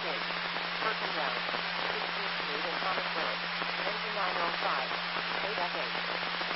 gate. Perkindale. 16th Street and Thomas Road. Engine 905. 8F8.